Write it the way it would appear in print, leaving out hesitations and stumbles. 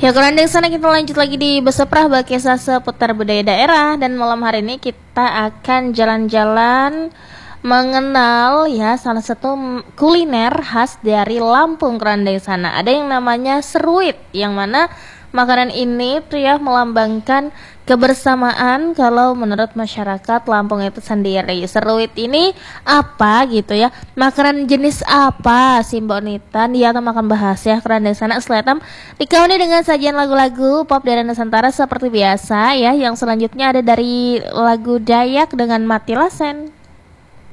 Ya kurang dari sana kita lanjut lagi di Beseprah Bakesa seputar budaya daerah. Dan malam hari ini kita akan jalan-jalan mengenal ya salah satu kuliner khas dari Lampung Kerandeng sana. Ada yang namanya seruit, yang mana makanan ini tuh ya melambangkan kebersamaan kalau menurut masyarakat Lampung itu sendiri. Seruit ini apa gitu ya? Makanan jenis apa sih Mbak Nita? Dia akan makan bahas ya Kerandeng sana Seletam dikauni dengan sajian lagu-lagu pop dari Nusantara seperti biasa ya. Yang selanjutnya ada dari lagu Dayak dengan Mati Lasen.